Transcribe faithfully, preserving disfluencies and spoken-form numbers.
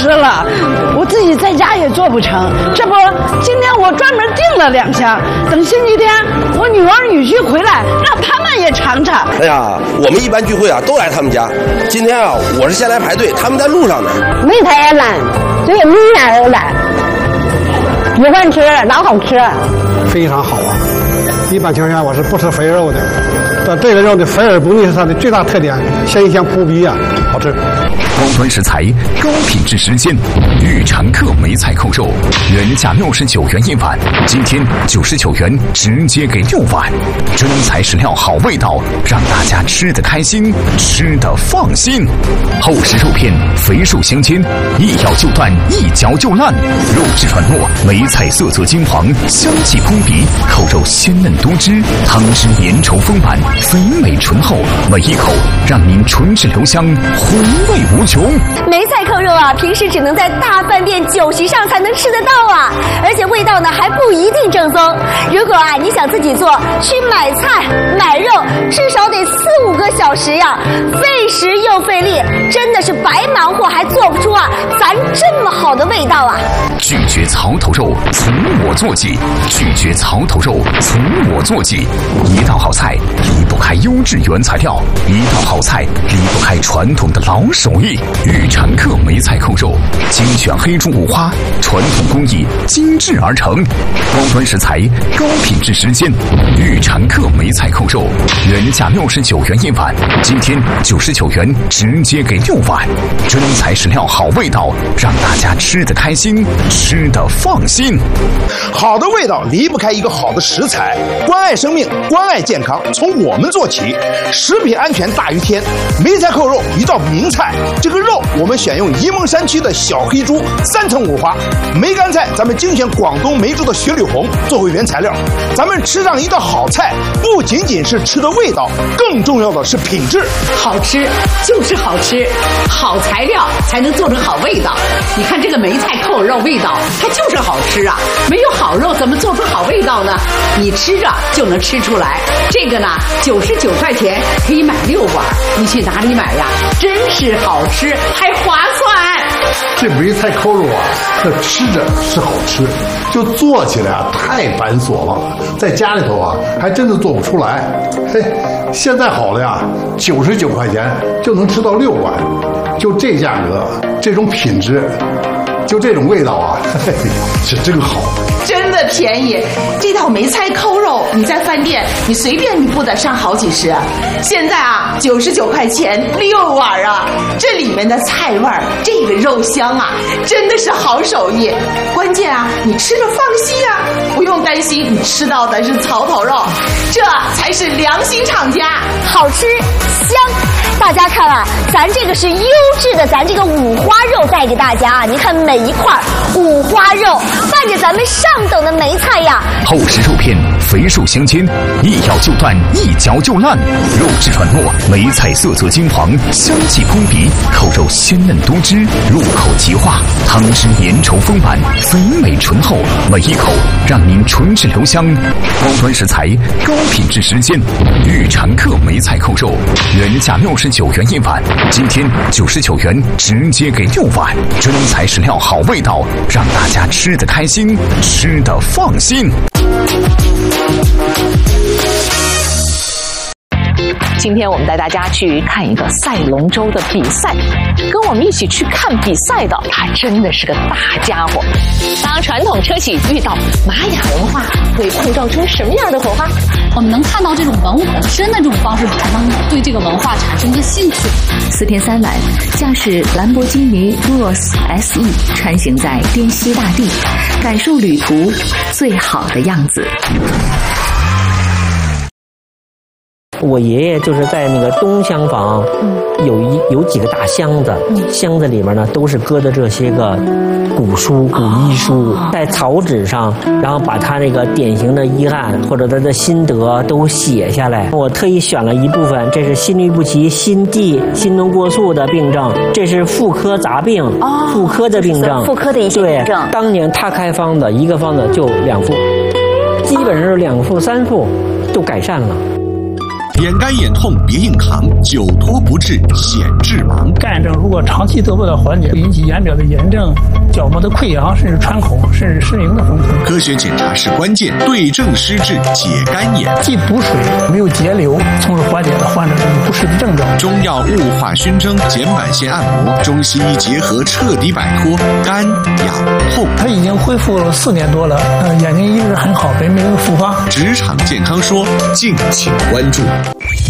吃了，我自己在家也做不成。这不，今天我专门订了两箱，等星期天我女儿女婿回来，让他们也尝尝。 哎呀，我们一般聚会啊都来他们家，今天啊我是先来排队，他们在路上呢。 梅菜也烂，这个米面也烂，一饭吃老好吃， 非常好啊！一般情况下我是不吃肥肉的，但这个肉的肥而不腻是它的最大特点，鲜香扑鼻啊，好吃。 高端食材，高品质时间，玉禅客梅菜扣肉，原价六十九元一碗，今天九十九元直接给六碗，真材实料，好味道，让大家吃得开心，吃得放心。厚实肉片，肥瘦相间，一咬就断，一嚼就烂，肉质软糯，梅菜色泽金黄，香气扑鼻，扣肉鲜嫩多汁，汤汁粘稠丰满，肥美醇厚，每一口让您唇齿留香，回味无穷。 梅菜扣肉啊，平时只能在大饭店酒席上才能吃得到啊，而且味道呢还不一定正宗。如果啊你想自己做，去买菜买肉至少得四五个小时呀，费时又费力，真的是白忙活还做不出啊咱这么好的味道啊。 拒绝槽头肉，从我做起；拒绝槽头肉，从我做起。一道好菜离不开优质原材料，一道好菜离不开传统的老手艺。玉禅客梅菜扣肉，精选黑猪五花，传统工艺精制而成，高端食材，高品质时间。玉禅客梅菜扣肉，原价六十九元一碗，今天九十九元直接给六碗，真材实料，好味道，让大家吃得开心，吃得放心。 好的味道离不开一个好的食材，关爱生命，关爱健康，从我们做起。食品安全大于天，梅菜扣肉一道名菜。这个肉我们选用沂蒙山区的小黑猪，三层五花。梅干菜咱们精选广东梅州的雪里红作为原材料。咱们吃上一道好菜，不仅仅是吃的味道，更重要的是品质。 好吃就是好吃，好材料才能做成好味道。你看这个梅菜扣肉味道，它就是好吃啊！没有好肉怎么做出好味道呢？你吃着就能吃出来。这个呢，九十九块钱可以买六碗，你去哪里买呀？真是好吃，还划算。 这梅菜扣肉啊，它吃着是好吃，就做起来啊太繁琐了，在家里头啊还真的做不出来。嘿，现在好了呀，九十九块钱就能吃到六碗，就这价格，这种品质，就这种味道啊，嘿嘿，是真好。 真的便宜，这道梅菜扣肉你在饭店你随便你不得上好几十，现在啊九十九块钱六碗啊，这里面的菜味儿，这个肉香啊，真的是好手艺。关键啊，你吃着放心啊，不用担心你吃到的是槽头肉，这才是良心厂家， 好吃香。大家看啊，咱这个是优质的，咱这个五花肉带给大家啊，你看每一块五花肉伴着咱们上等的梅菜呀， 厚实肉片，肥瘦相间，一咬就断，一嚼就烂，肉质软糯，梅菜色泽金黄，香气扑鼻，扣肉鲜嫩多汁，入口即化，汤汁粘稠丰满，肥美醇厚，每一口让您唇齿留香。高端食材，高品质时间，玉禅客梅菜扣肉，原价六十九元一碗，今天九十九元直接给六碗，真材实料，好味道，让大家吃得开心，吃得放心。 今天我们带大家去看一个赛龙舟的比赛，跟我们一起去看比赛的，他真的是个大家伙。当传统车企遇到玛雅文化，会碰撞出什么样的火花？ 我们能看到这种文物本身的这种方式，才能对这个文化产生一个兴趣。 四天三晚，驾驶兰博基尼 Urus S E 穿行在滇西大地，感受旅途最好的样子。 我爷爷就是在那个东厢房，有一有几个大箱子，箱子里面呢都是搁的这些个古书、古医书，在草纸上，然后把他那个典型的医案或者他的心得都写下来。我特意选了一部分，这是心律不齐、心悸、心动过速的病症，这是妇科杂病，哦、妇科的病症， 妇科的一些病症。 当年他开方子，一个方子就两副，基本上是两副、三副就改善了。 眼干眼痛别硬扛，久拖不治显致盲。 干症如果长期得不到缓解，引起眼表的炎症、角膜的溃疡，甚至穿孔，甚至失明的风险。 科学检查是关键，对症施治解干眼。 既补水，没有截流，从而缓解了患者这种不适的症状。 中药雾化熏蒸、睑板腺按摩，中西医结合，彻底摆脱干痒痛。 他已经恢复了四年多了，呃，眼睛一直很好，没没有复发。 职场健康说，敬请关注。